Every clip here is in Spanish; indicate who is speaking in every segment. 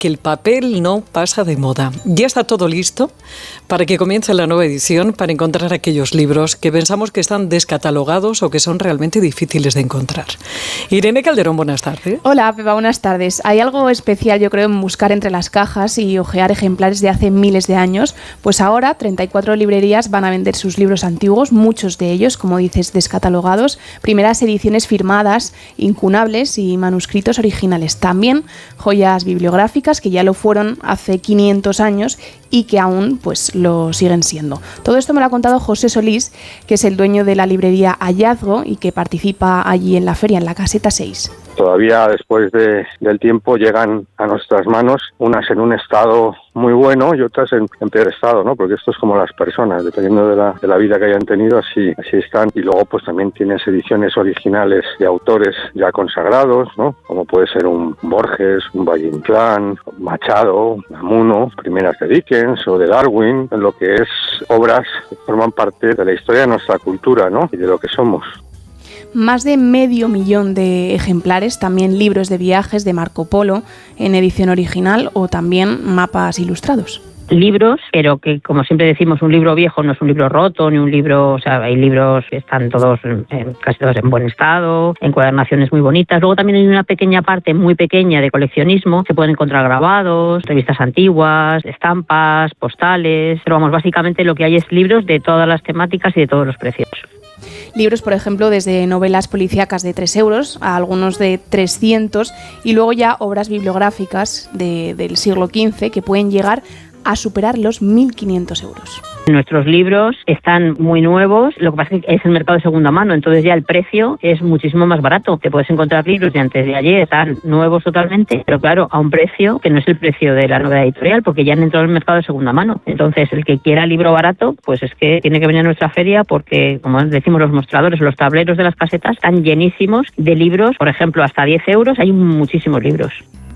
Speaker 1: que el papel no pasa de moda. Ya está todo listo para que comience la nueva edición, para encontrar aquellos libros que pensamos que están descatalogados o que son realmente difíciles de encontrar. Irene Calderón, buenas tardes.
Speaker 2: Hola, Pepa, buenas tardes. Hay algo especial, yo creo, en buscar entre las cajas y hojear ejemplares de hace miles de años. Pues ahora 34 librerías van a vender sus libros antiguos, muchos de ellos, como dices, descatalogados, primeras ediciones firmadas, incunables y manuscritos originales. También joyas bibliográficas que ya lo fueron hace 500 años y que aún pues lo siguen siendo. Todo esto me lo ha contado José Solís, que es el dueño de la librería Hallazgo y que participa allí en la feria, en la caseta 6.
Speaker 3: Todavía después del tiempo llegan a nuestras manos, unas en un estado muy bueno y otras en peor estado, ¿no? Porque esto es como las personas, dependiendo de la vida que hayan tenido, así están. Y luego pues también tienes ediciones originales de autores ya consagrados, ¿no? Como puede ser un Borges, un Valle Inclán, Machado, Unamuno, primeras de Dickens o de Darwin, en lo que es obras que forman parte de la historia de nuestra cultura, ¿no? Y de lo que somos.
Speaker 2: Más de 500.000 de ejemplares, también libros de viajes de Marco Polo en edición original o también mapas ilustrados.
Speaker 4: Libros, pero que, como siempre decimos, un libro viejo no es un libro roto, ni un libro, o sea, hay libros que están casi todos en buen estado, encuadernaciones muy bonitas. Luego también hay una pequeña parte muy pequeña de coleccionismo, se pueden encontrar grabados, revistas antiguas, estampas, postales, pero vamos, básicamente lo que hay es libros de todas las temáticas y de todos los precios.
Speaker 2: Libros, por ejemplo, desde novelas policíacas de 3 euros a algunos de 300 y luego ya obras bibliográficas del siglo XV que pueden llegar a superar los 1.500 euros.
Speaker 4: Nuestros libros están muy nuevos, lo que pasa es que es el mercado de segunda mano, entonces ya el precio es muchísimo más barato. Te puedes encontrar libros de antes de ayer, están nuevos totalmente, pero claro, a un precio que no es el precio de la novedad editorial, porque ya han entrado en el mercado de segunda mano. Entonces, el que quiera libro barato, pues es que tiene que venir a nuestra feria porque, como decimos, los mostradores, los tableros de las casetas están llenísimos de libros, por ejemplo, hasta 10 euros, hay muchísimos libros.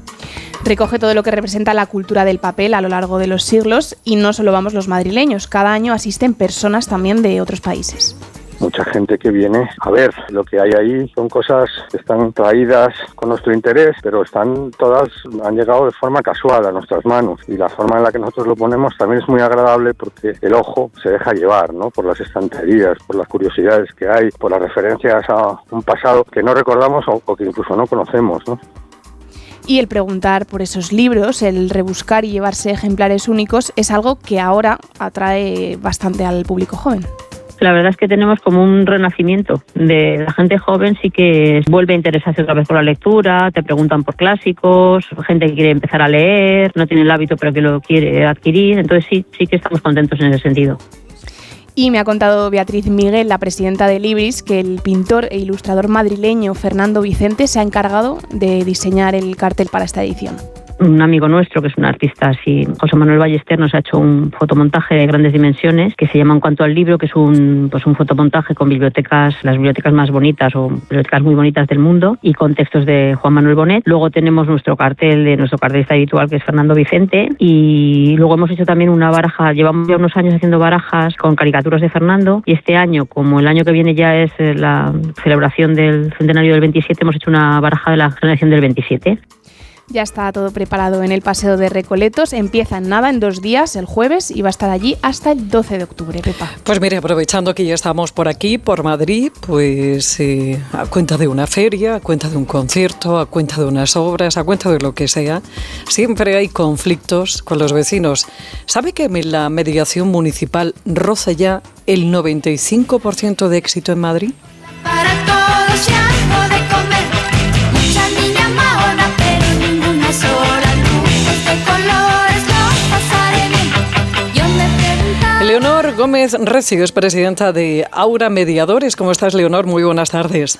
Speaker 2: Recoge todo lo que representa la cultura del papel a lo largo de los siglos y no solo vamos los madrileños, cada año asisten personas también de otros países.
Speaker 3: Mucha gente que viene a ver lo que hay ahí, son cosas que están traídas con nuestro interés, pero han llegado de forma casual a nuestras manos y la forma en la que nosotros lo ponemos también es muy agradable porque el ojo se deja llevar, ¿no? Por las estanterías, por las curiosidades que hay, por las referencias a un pasado que no recordamos o que incluso no conocemos, ¿no?
Speaker 2: Y el preguntar por esos libros, el rebuscar y llevarse ejemplares únicos es algo que ahora atrae bastante al público joven.
Speaker 4: La verdad es que tenemos como un renacimiento de la gente joven, sí que vuelve a interesarse otra vez por la lectura, te preguntan por clásicos, gente que quiere empezar a leer, no tiene el hábito pero que lo quiere adquirir, entonces sí que estamos contentos en ese sentido.
Speaker 2: Y me ha contado Beatriz Miguel, la presidenta de Libris, que el pintor e ilustrador madrileño Fernando Vicente se ha encargado de diseñar el cartel para esta edición.
Speaker 4: Un amigo nuestro, que es un artista así, José Manuel Ballester, nos ha hecho un fotomontaje de grandes dimensiones que se llama En cuanto al libro, que es un fotomontaje con las bibliotecas más bonitas o bibliotecas muy bonitas del mundo y con textos de Juan Manuel Bonet. Luego tenemos nuestro cartel de nuestro cartelista habitual, que es Fernando Vicente, y luego hemos hecho también una baraja, llevamos ya unos años haciendo barajas con caricaturas de Fernando y este año, como el año que viene ya es la celebración del centenario del 27, hemos hecho una baraja de la generación del 27.
Speaker 2: Ya está todo preparado en el Paseo de Recoletos. Empieza en 2 días, el jueves, y va a estar allí hasta el 12 de octubre, Pepa.
Speaker 1: Pues mire, aprovechando que ya estamos por aquí, por Madrid, pues a cuenta de una feria, a cuenta de un concierto, a cuenta de unas obras, a cuenta de lo que sea, siempre hay conflictos con los vecinos. ¿Sabe que la mediación municipal roza ya el 95% de éxito en Madrid?
Speaker 5: Para todos ya algo de comer, mucha niña mahona, pero ninguna sola, lujos de colores, lo pasaré bien. Yo me preguntaba...
Speaker 1: Leonor Gómez Recio es presidenta de Aura Mediadores. ¿Cómo estás, Leonor? Muy buenas tardes.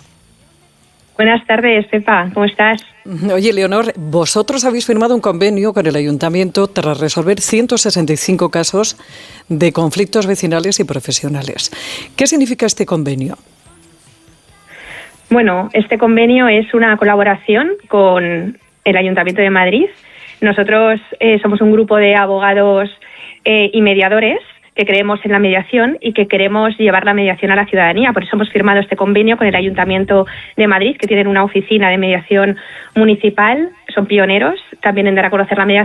Speaker 6: Buenas tardes, Pepa. ¿Cómo estás?
Speaker 1: Oye, Leonor, vosotros habéis firmado un convenio con el Ayuntamiento tras resolver 165 casos de conflictos vecinales y profesionales. ¿Qué significa este convenio?
Speaker 6: Bueno, este convenio es una colaboración con el Ayuntamiento de Madrid. Nosotros somos un grupo de abogados y mediadores que creemos en la mediación y que queremos llevar la mediación a la ciudadanía. Por eso hemos firmado este convenio con el Ayuntamiento de Madrid, que tienen una oficina de mediación municipal. Son pioneros también en dar a conocer la mediación